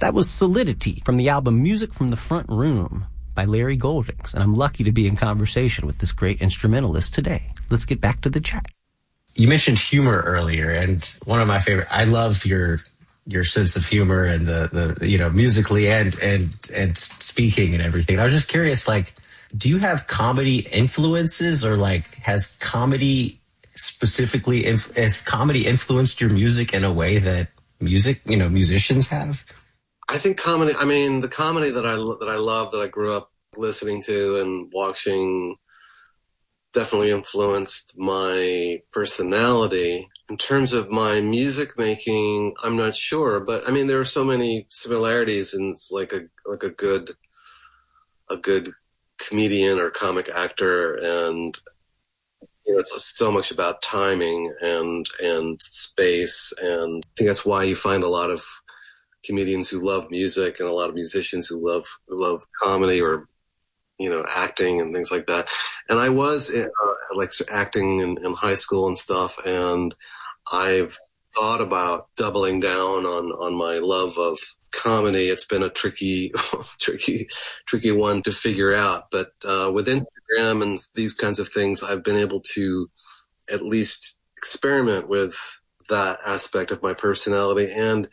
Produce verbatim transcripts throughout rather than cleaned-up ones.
That was Solidity from the album Music from the Front Room by Larry Goldings, and I'm lucky to be in conversation with this great instrumentalist today. Let's get back to the chat. You mentioned humor earlier, and one of my favorite, I love your your sense of humor and the, the you know, musically and, and, and speaking and everything. And I was just curious, like, do you have comedy influences, or like has comedy specifically, inf- has comedy influenced your music in a way that music, you know, musicians have? I think comedy, I mean, the comedy that I, that I love, that I grew up listening to and watching definitely influenced my personality. In terms of my music making, I'm not sure, but I mean, there are so many similarities, and it's like a, like a good, a good comedian or comic actor. And, you know, it's so much about timing and, and space. And I think that's why you find a lot of comedians who love music and a lot of musicians who love, who love comedy or, you know, acting and things like that. And I was uh, like acting in, in high school and stuff. And I've thought about doubling down on, on my love of comedy. It's been a tricky, tricky, tricky one to figure out. But uh, with Instagram and these kinds of things, I've been able to at least experiment with that aspect of my personality. And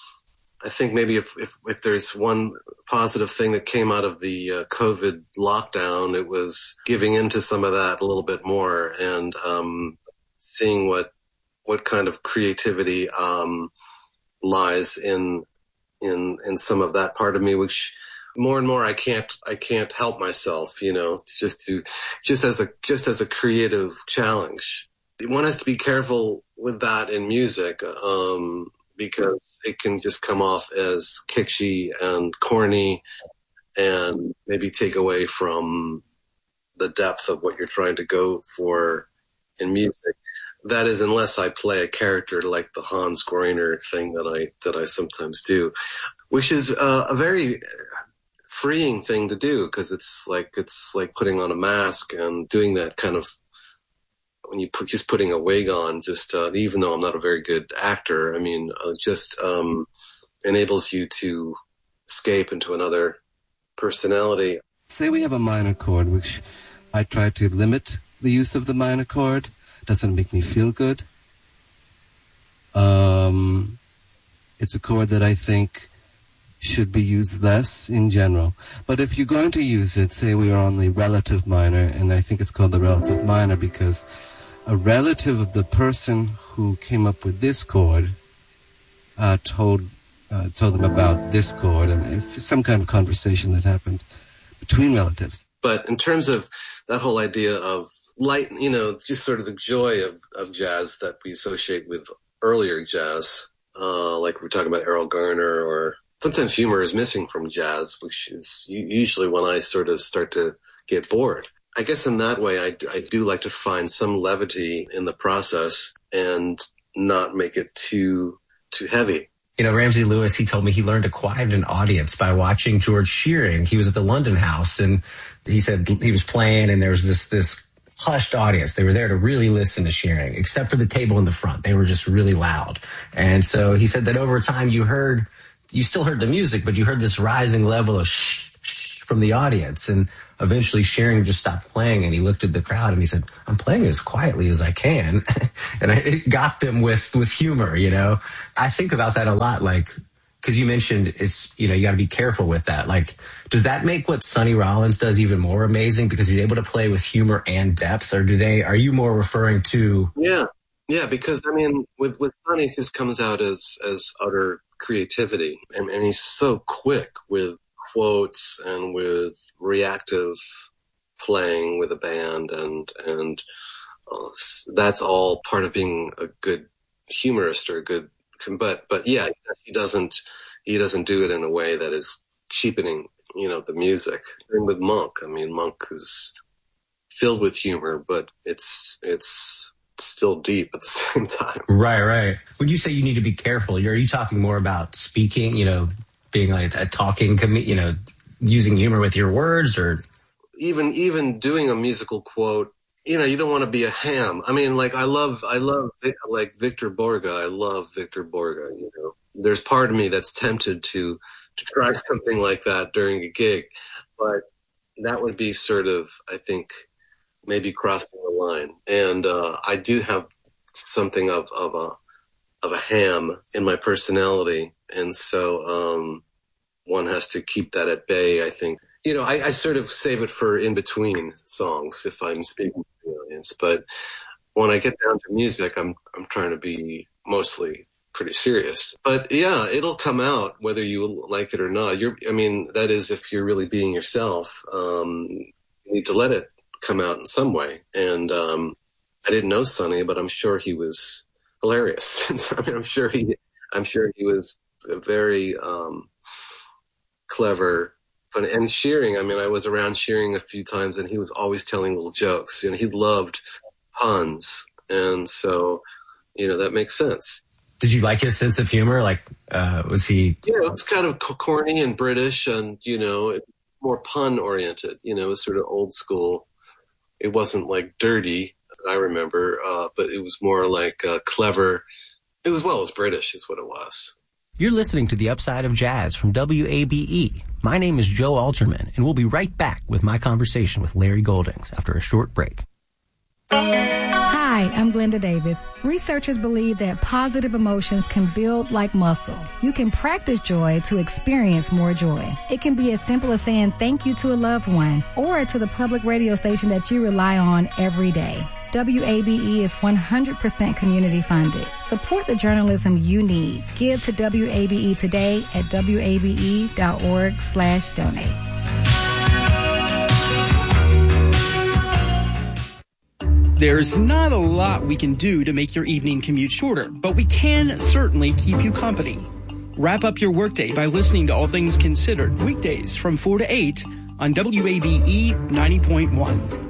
I think maybe if, if, if there's one positive thing that came out of the uh, COVID lockdown, it was giving into some of that a little bit more, and um, seeing what what kind of creativity um, lies in in in some of that part of me, which more and more I can't I can't help myself, you know, just to just as a just as a creative challenge. One has to be careful with that in music. Um, because it can just come off as kitschy and corny and maybe take away from the depth of what you're trying to go for in music. That is, unless I play a character like the Hans Groener thing that I, that I sometimes do, which is uh, a very freeing thing to do, because it's like, it's like putting on a mask and doing that kind of, when you put just putting a wig on, just uh, even though I'm not a very good actor, I mean, uh, just um, enables you to escape into another personality. Say we have a minor chord, which I try to limit the use of the minor chord. Doesn't make me feel good. Um, it's a chord that I think should be used less in general. But if you're going to use it, say we are on the relative minor, and I think it's called the relative minor because a relative of the person who came up with this chord uh, told uh, told them about this chord, and it's some kind of conversation that happened between relatives. But in terms of that whole idea of light, you know, just sort of the joy of, of jazz that we associate with earlier jazz, uh, like we're talking about Errol Garner, or sometimes humor is missing from jazz, which is usually when I sort of start to get bored. I guess in that way, I, I do like to find some levity in the process and not make it too too heavy. You know, Ramsey Lewis, he told me he learned to quiet an audience by watching George Shearing. He was at the London House, and he said he was playing, and there was this this hushed audience. They were there to really listen to Shearing, except for the table in the front. They were just really loud. And so he said that over time you heard, you still heard the music, but you heard this rising level of shh, shh from the audience. And eventually Shearing just stopped playing, and he looked at the crowd and he said, I'm playing as quietly as I can. And I, it got them with, with humor, you know. I think about that a lot, like, because you mentioned it's, you know, you got to be careful with that. Like, does that make what Sonny Rollins does even more amazing because he's able to play with humor and depth? Or do they, are you more referring to? Yeah. Yeah. Because I mean, with, with Sonny, it just comes out as, as utter creativity. And, and he's so quick with quotes and with reactive playing with a band. And, and uh, that's all part of being a good humorist or a good, but, but yeah, he doesn't, he doesn't do it in a way that is cheapening, you know, the music. And with Monk, I mean, Monk is filled with humor, but it's, it's still deep at the same time. Right, right. When you say you need to be careful, are you talking more about speaking, you know, being like a talking, com- you know, using humor with your words, or even, even doing a musical quote? You know, you don't want to be a ham. I mean, like, I love, I love, like, Victor Borge. I love Victor Borge, you know. There's part of me that's tempted to to try something like that during a gig, but that would be sort of, I think, maybe crossing the line. And uh, I do have something of, of a of a ham in my personality, and so um, one has to keep that at bay, I think. You know, I, I sort of save it for in between songs if I'm speaking to the audience, but when I get down to music, I'm I'm trying to be mostly pretty serious. But yeah, it'll come out whether you like it or not. You're, I mean, that is if you're really being yourself. Um, you need to let it come out in some way. And um, I didn't know Sonny, but I'm sure he was hilarious. I mean, I'm sure he, I'm sure he was a very um, clever. Funny. And Shearing, I mean, I was around Shearing a few times, and he was always telling little jokes. You know, he loved puns, and so you know that makes sense. Did you like his sense of humor? Like, uh, was he? Yeah, it was kind of corny and British, and you know, more pun oriented. You know, it was sort of old school. It wasn't like dirty, I remember, uh, but it was more like uh, clever. It was well, it was British, is what it was. You're listening to The Upside of Jazz from W A B E. My name is Joe Alterman, and we'll be right back with my conversation with Larry Goldings after a short break. Hi, I'm Glenda Davis. Researchers believe that positive emotions can build like muscle. You can practice joy to experience more joy. It can be as simple as saying thank you to a loved one or to the public radio station that you rely on every day. W A B E is one hundred percent community funded. Support the journalism you need. Give to W A B E today at W A B E dot org slash donate. There's not a lot we can do to make your evening commute shorter, but we can certainly keep you company. Wrap up your workday by listening to All Things Considered weekdays from four to eight on W A B E ninety point one.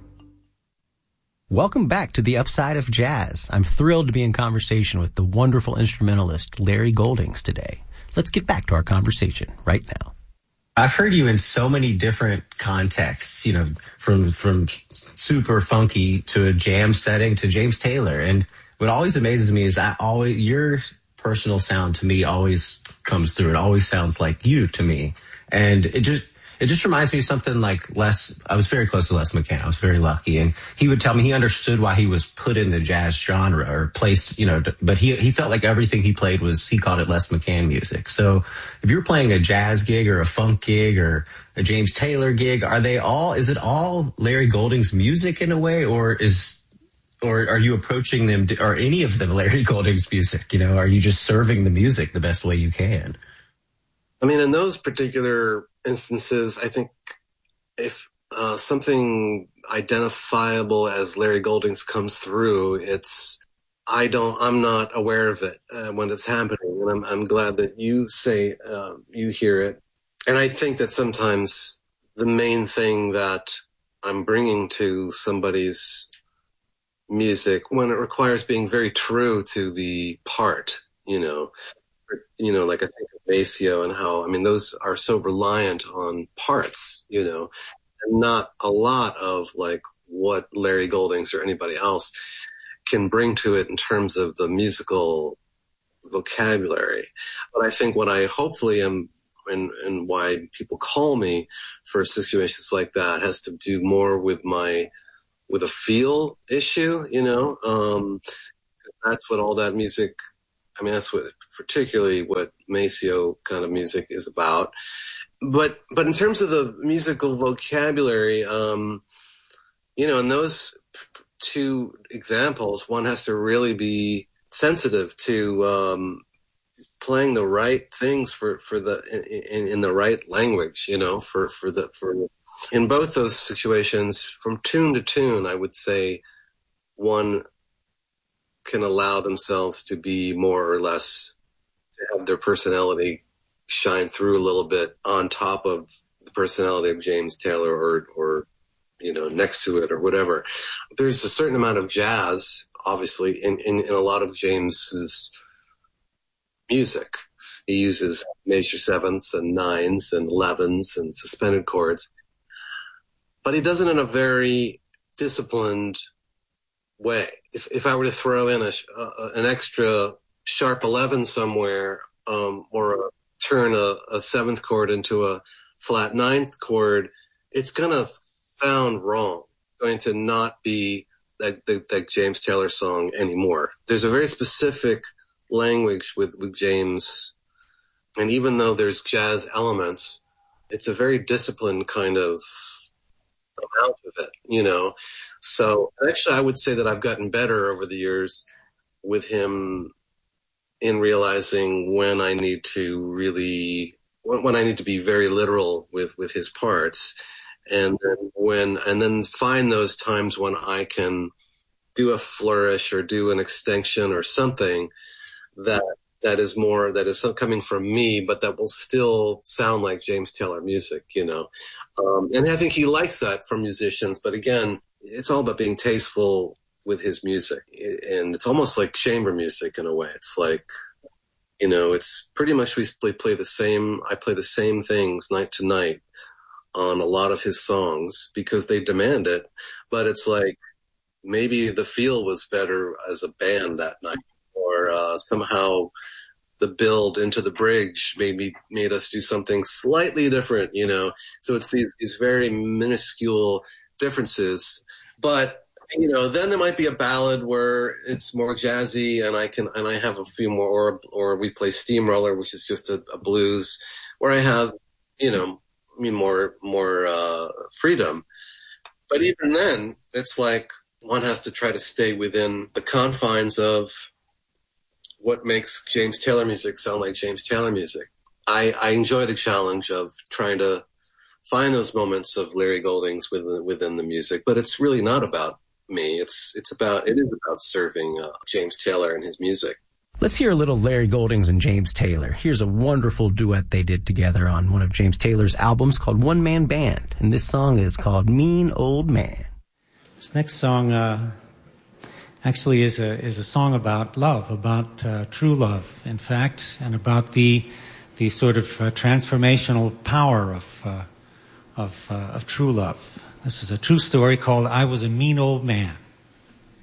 Welcome back to The Upside of Jazz. I'm thrilled to be in conversation with the wonderful instrumentalist Larry Goldings today. Let's get back to our conversation right now. I've heard you in so many different contexts, you know, from from super funky to a jam setting to James Taylor. And what always amazes me is I always your personal sound to me always comes through. It always sounds like you to me. And it just It just reminds me of something like Les. I was very close to Les McCann. I was very lucky. And he would tell me he understood why he was put in the jazz genre or placed, you know, but he he felt like everything he played was, he called it Les McCann music. So if you're playing a jazz gig or a funk gig or a James Taylor gig, are they all, is it all Larry Goldings music in a way, or is, or are you approaching them, or any of them Larry Goldings music? You know, are you just serving the music the best way you can? I mean, in those particular instances, I think if uh, something identifiable as Larry Goldings comes through, it's, I don't, I'm not aware of it uh, when it's happening. And I'm, I'm glad that you say, uh, you hear it. And I think that sometimes the main thing that I'm bringing to somebody's music, when it requires being very true to the part, you know, you know, like I think of Maceo and how, I mean, those are so reliant on parts, you know, and not a lot of like what Larry Goldings or anybody else can bring to it in terms of the musical vocabulary. But I think what I hopefully am, and, and why people call me for situations like that, has to do more with my, with a feel issue, you know, um, that's what all that music, I mean, that's what, particularly what Maceo kind of music is about. But, but in terms of the musical vocabulary, um, you know, in those two examples, one has to really be sensitive to, um, playing the right things for, for the, in, in the right language, you know, for, for the, for, in both those situations, from tune to tune, I would say one can allow themselves to be more or less, to have their personality shine through a little bit on top of the personality of James Taylor, or, or, you know, next to it or whatever. There's a certain amount of jazz, obviously, in, in, in a lot of James's music. He uses major sevenths and nines and elevens and suspended chords, but he does it in a very disciplined way. If if I were to throw in a, uh, an extra sharp eleven somewhere, um, or a turn a, a seventh chord into a flat ninth chord, it's going to sound wrong, going to not be that, that, that James Taylor song anymore. There's a very specific language with, with James, and even though there's jazz elements, it's a very disciplined kind of amount of it, you know. So actually I would say that I've gotten better over the years with him in realizing when I need to really, when I need to be very literal with, with his parts, and then when, and then find those times when I can do a flourish or do an extension or something that, that is more, that is coming from me, but that will still sound like James Taylor music, you know. Um, and I think he likes that from musicians, but again, it's all about being tasteful with his music. And it's almost like chamber music in a way. It's like, you know, it's pretty much we play the same, I play the same things night to night on a lot of his songs because they demand it. But it's like maybe the feel was better as a band that night, or uh, somehow the build into the bridge maybe made us do something slightly different, you know. So it's these, these very minuscule differences. But, you know, then there might be a ballad where it's more jazzy and I can, and I have a few more, or, or we play Steamroller, which is just a, a blues where I have, you know, I mean, more, more, uh, freedom. But even then it's like one has to try to stay within the confines of what makes James Taylor music sound like James Taylor music. I, I enjoy the challenge of trying to find those moments of Larry Goldings within, within the music, but it's really not about me. It's, it's about, it is about serving uh, James Taylor and his music. Let's hear a little Larry Goldings and James Taylor. Here's a wonderful duet they did together on one of James Taylor's albums called One Man Band. And this song is called Mean Old Man. This next song, uh, actually is a is a song about love, about uh, true love, in fact, and about the the sort of uh, transformational power of uh, of uh, of true love. This is a true story called "I Was a Mean Old Man."